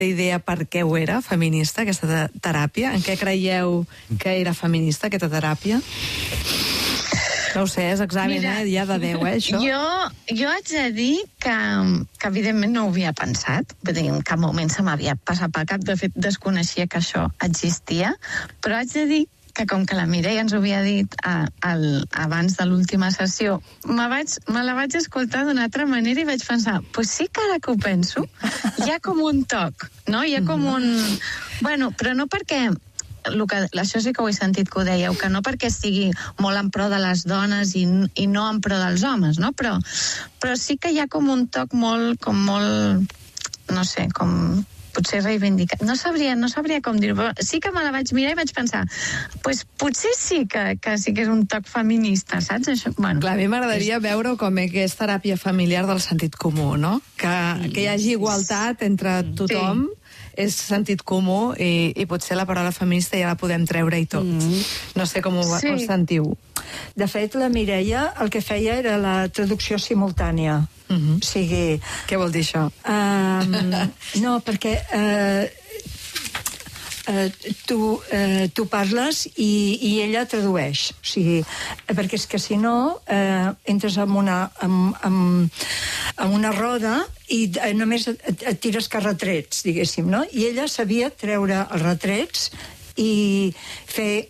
idea per què ho era, feminista, aquesta teràpia? En què creieu que era feminista, aquesta teràpia? No ho sé, és examen, ja de 10, això. Jo haig de dir que evidentment no ho havia pensat, vull dir, en cap moment se m'havia passat pel cap, de fet desconeixia que això existia, però haig de dir que com que la Mireia ens ho havia dit abans de l'última sessió, me la vaig escoltar d'una altra manera i vaig pensar, pues sí que ara que ho penso, hi ha com un toc, no? Hi ha com un... Bueno, però no perquè... això sí que ho he sentit que ho dèieu, que no perquè sigui molt en pro de les dones i no en pro dels homes, no? Però sí que hi ha com un toc molt, no sé, com potser reivindicat. No sabria com dir-ho, però sí que me la vaig mirar i vaig pensar, pues potser sí que sí que és un toc feminista, saps? Això, bueno. Clar, a mi m'agradaria veure com que és teràpia familiar del sentit comú, no? Que hi hagi igualtat entre tothom, és sentit comú i potser la paraula feminista ja la podem treure i tot. No sé com ho sentiu. De fet, la Mireia el que feia era la traducció simultània. O sigui... Què vol dir això? No, perquè tu parles i ella tradueix. O sigui, perquè és que si no entres en una roda i només et tires retrets, diguéssim, no? I ella sabia treure els retrets i fer...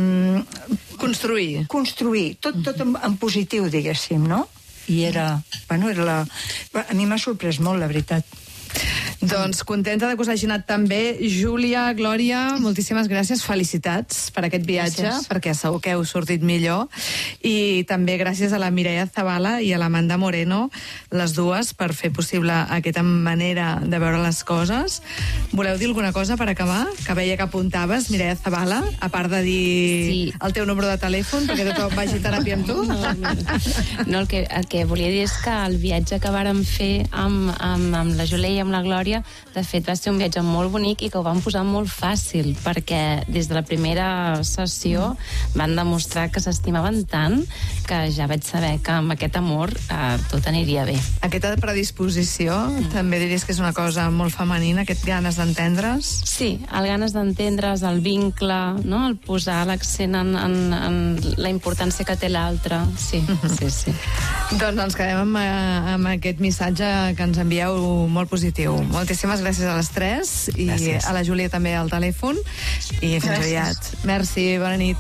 Construir, tot en positiu, diguéssim, no? I era... Bueno, a mi m'ha sorprès molt, la veritat. Doncs contenta que us hagi anat tan bé. Júlia, Glòria, moltíssimes gràcies, felicitats per aquest viatge, perquè segur que heu sortit millor, i també gràcies a la Mireia Zabala i a l'Amanda Moreno, les dues, per fer possible aquesta manera de veure les coses. Voleu dir alguna cosa per acabar? Que veia que apuntaves, Mireia Zabala, a part de dir el teu número de telèfon, perquè tothom vagi a teràpia amb tu? No, el que volia dir és que el viatge que vàrem fer amb la Júlia i amb la Glòria, de fet va ser un viatge molt bonic i que ho van posar molt fàcil, perquè des de la primera sessió van demostrar que s'estimaven tant que ja vaig saber que amb aquest amor tot aniria bé. Aquesta predisposició també diries que és una cosa molt femenina, aquest ganes d'entendre's? Sí, el ganes d'entendre's, el vincle, no? El posar l'accent en la importància que té l'altre. Sí. Doncs ens quedem amb aquest missatge que ens envieu molt positiu. Moltíssimes gràcies a les tres i a la Júlia també al telèfon i fins aviat. Merci, bona nit.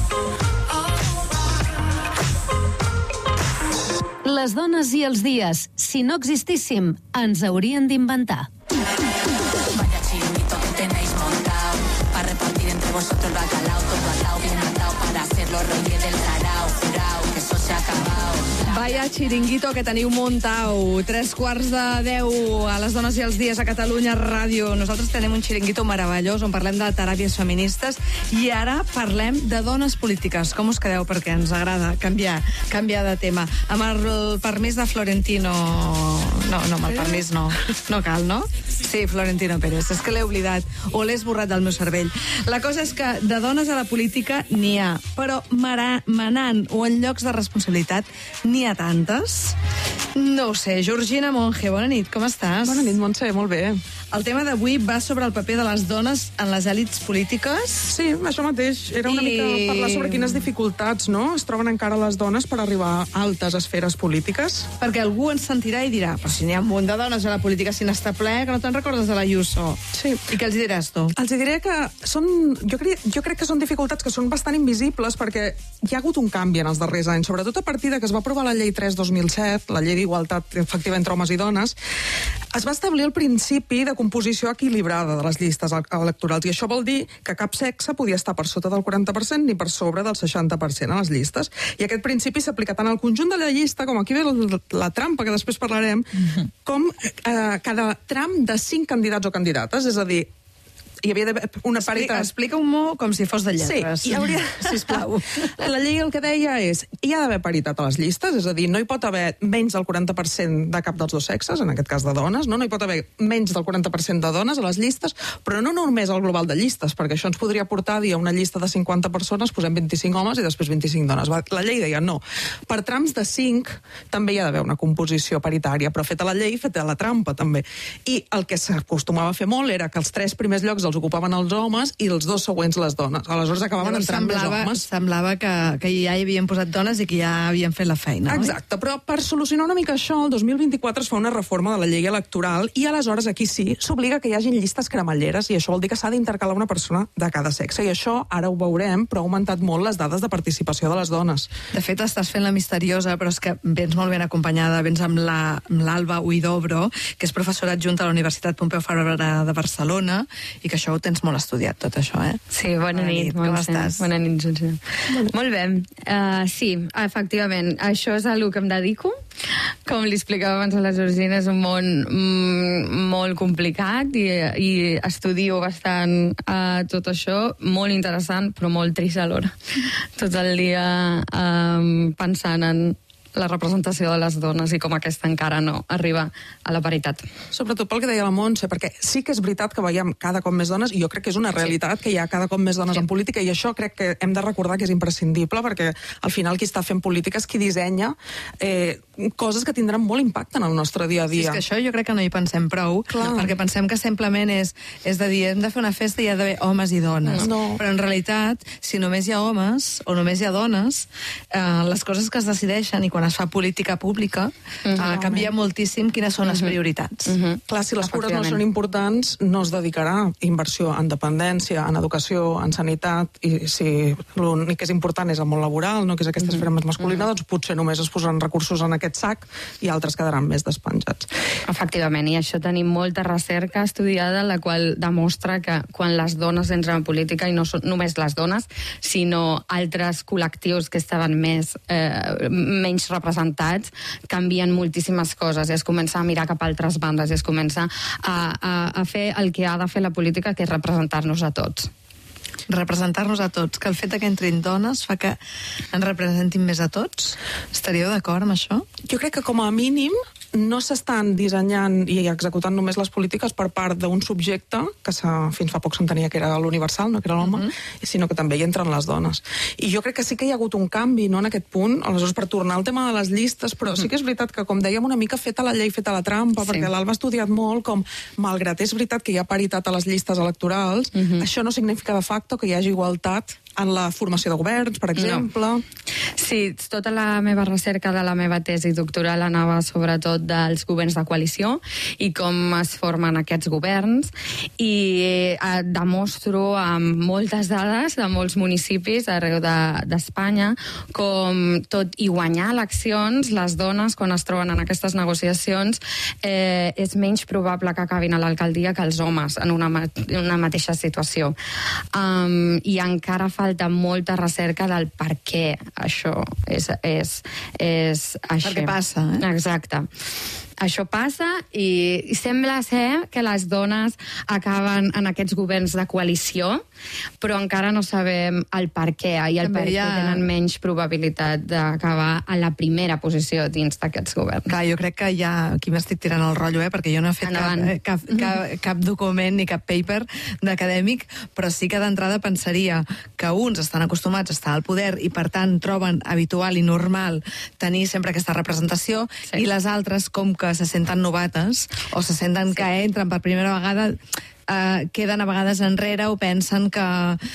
Les dones i els dies, si no existíssim, ens haurien d'inventar. Vaya chiringuito que tenéis montado para repartir entre vosotros el bacalao, todo atado, bien atado para hacerlo reyes del sarao, jurao, que eso se ha acabado. Vaya chiringuito que teniu muntau. 9:45 a les dones i els dies a Catalunya Ràdio. Nosaltres tenim un chiringuito meravellós on parlem de teràpies feministes i ara parlem de dones polítiques. Com us quedeu? Perquè ens agrada canviar de tema. Amb el permís de Florentino... No, amb el permís no. No cal, no? Sí, Florentino Pérez. És que l'he oblidat o l'he esborrat del meu cervell. La cosa és que de dones a la política n'hi ha, però manant o en llocs de responsabilitat n'hi ha tantes. No ho sé. Georgina Monge, bona nit, com estàs? Bona nit, Montse, molt bé. El tema d'avui va sobre el paper de les dones en les èlits polítiques? Sí, això mateix. Era una mica parlar sobre quines dificultats, no?, es troben encara les dones per arribar a altes esferes polítiques. Perquè algú ens sentirà i dirà, però si n'hi ha un munt de dones a la política, si n'està ple, que no te'n recordes de l'Ayuso. Sí. I què els diràs tu? Els diré que jo crec que són dificultats que són bastant invisibles perquè hi ha hagut un canvi en els darrers anys, sobretot a partir de que es va aprovar la llei 3/2007, la llei d'igualtat efectiva entre homes i dones, es va establir el principi de composició equilibrada de les llistes electorals, i això vol dir que cap sexe podia estar per sota del 40% ni per sobre del 60% a les llistes. I aquest principi s'aplica tant al conjunt de la llista, com aquí ve la trampa, que després parlarem, com cada tram de 5 candidats o candidates, és a dir, hi havia d'haver una paritat. Explica-m'ho com si fos de lletres. Sí, hi hauria... Sisplau. La llei el que deia és, hi ha d'haver paritat a les llistes, és a dir, no hi pot haver menys del 40% de cap dels dos sexes, en aquest cas de dones, no hi pot haver menys del 40% de dones a les llistes, però no només al global de llistes, perquè això ens podria portar a dir a una llista de 50 persones, posem 25 homes i després 25 dones. La llei deia no. Per trams de 5 també hi ha d'haver una composició paritària, però feta la llei, feta la trampa també. I el que s'acostumava a fer molt era que els 3 primers llocs els ocupaven els homes i els 2 següents les dones. Aleshores acabaven entrant més homes. Semblava que ja hi havien posat dones i que ja havien fet la feina. Exacte, però per solucionar una mica això, el 2024 es fa una reforma de la llei electoral i aleshores aquí sí s'obliga que hi hagin llistes cremalleres i això vol dir que s'ha d'intercalar una persona de cada sexe. I això, ara ho veurem, però ha augmentat molt les dades de participació de les dones. De fet, estàs fent la misteriosa, però és que vens molt ben acompanyada, vens amb l'Alba Huidobro, que és professora adjunta a la Universitat Pompeu Fabra de Barcelona, i que això ho tens molt estudiat, tot això, eh? Sí, bona nit. Com estàs? Bona nit, Júlia. Molt bé. Sí, efectivament, això és a el que em dedico. Com li explicava abans a la Georgina, és un món molt complicat i estudio bastant tot això, molt interessant, però molt trist alhora. Tot el dia pensant en la representació de les dones i com aquesta encara no arriba a la paritat. Sobretot pel que deia la Montse, perquè sí que és veritat que veiem cada cop més dones, i jo crec que és una realitat que hi ha cada cop més dones en política, i això crec que hem de recordar que és imprescindible, perquè al final qui està fent política és qui dissenya coses que tindran molt impacte en el nostre dia a dia. Sí, és que això jo crec que no hi pensem prou, perquè pensem que simplement és de dir, hem de fer una festa i hi ha d'haver homes i dones. No. Però en realitat, si només hi ha homes o només hi ha dones, les coses que es decideixen i quan es fa política pública, canvia moltíssim quines són les prioritats. Clar, si les cures no són importants, no es dedicarà inversió en dependència, en educació, en sanitat, i si l'únic que és important és el món laboral, no que és aquesta esfera més masculina, doncs potser només es posaran recursos en aquest sac i altres quedaran més despenjats. Efectivament, i això tenim molta recerca estudiada la qual demostra que quan les dones entren en política, i no són només les dones, sinó altres col·lectius que estaven menys representats, canvien moltíssimes coses i es comença a mirar cap a altres bandes i es comença a fer el que ha de fer la política, que és representar-nos a tots. Representar-nos a tots, que el fet que entrin dones fa que ens representin més a tots? Estaríeu d'acord amb això? Jo crec que com a mínim no s'estan dissenyant i executant només les polítiques per part d'un subjecte, que fins fa poc s'entenia que era l'universal, no que era l'home, sinó que també hi entren les dones. I jo crec que sí que hi ha hagut un canvi, no, en aquest punt, aleshores per tornar al tema de les llistes, però sí que és veritat que, com dèiem, una mica feta la llei, feta la trampa, perquè l'Alba ha estudiat molt com, malgrat és veritat que hi ha paritat a les llistes electorals, això no significa de facto que hi hagi igualtat en la formació de governs, per exemple. No. Sí, tota la meva recerca de la meva tesi doctoral anava sobretot dels governs de coalició i com es formen aquests governs, i demostro amb moltes dades de molts municipis arreu d'Espanya com tot i guanyar eleccions, les dones quan es troben en aquestes negociacions és menys probable que acabin a l'alcaldia que els homes en una mateixa situació. I encara falta molta recerca del per què això és així. Perquè passa, Exacte. Això passa i sembla ser que les dones acaben en aquests governs de coalició, però encara no sabem el per què i el per què tenen menys probabilitat d'acabar a la primera posició dins d'aquests governs. Clar, jo crec que ja aquí m'estic tirant el rotllo, perquè jo no he fet cap document ni cap paper d'acadèmic, però sí que d'entrada pensaria que uns estan acostumats a estar al poder i per tant troben habitual i normal tenir sempre aquesta representació, i les altres, com que se senten novates o se senten que entren per primera vegada, queden a vegades enrere o pensen que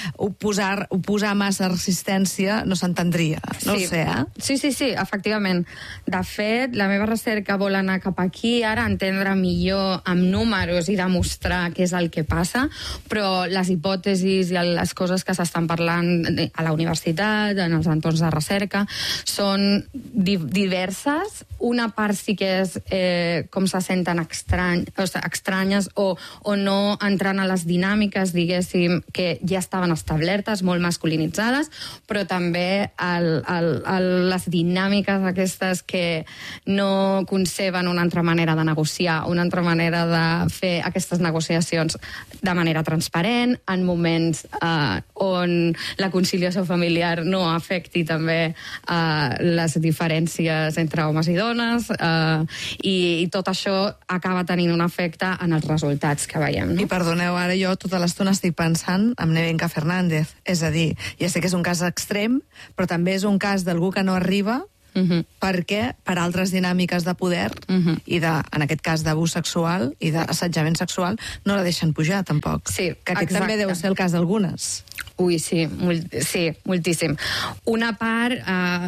oposar massa resistència no s'entendria. No ho sé, Sí, efectivament. De fet, la meva recerca vol anar cap aquí, ara entendre millor amb números i demostrar què és el que passa, però les hipòtesis i les coses que s'estan parlant a la universitat, en els entorns de recerca, són diverses. Una part sí que és com se senten estranyes o no entrant a les dinàmiques, diguéssim, que ja estaven establertes, molt masculinitzades, però també les dinàmiques aquestes que no conceben una altra manera de negociar, una altra manera de fer aquestes negociacions de manera transparent, en moments on la conciliació familiar no afecti també les diferències entre homes i dones, i tot això acaba tenint un efecte en els resultats que veiem. No? I perdoneu, ara jo tota l'estona estic pensant en Nevenka Fernández. És a dir, ja sé que és un cas extrem, però també és un cas d'algú que no arriba perquè per altres dinàmiques de poder i en aquest cas d'abús sexual i d'assetjament sexual no la deixen pujar tampoc. Sí, que aquest també deu ser el cas d'algunes. Ui, sí, moltíssim. Una part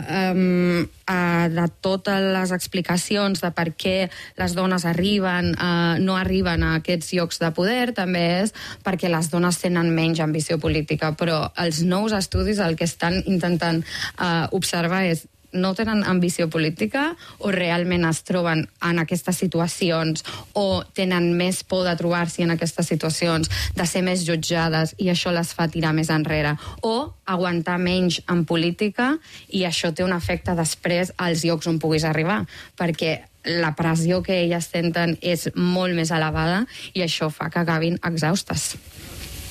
de totes les explicacions de per què les dones no arriben a aquests llocs de poder també és perquè les dones tenen menys ambició política, però els nous estudis el que estan intentant observar és no tenen ambició política o realment es troben en aquestes situacions o tenen més por de trobar-s'hi en aquestes situacions, de ser més jutjades i això les fa tirar més enrere, o aguantar menys en política i això té un efecte després als llocs on puguis arribar, perquè la pressió que elles senten és molt més elevada i això fa que acabin exhaustes.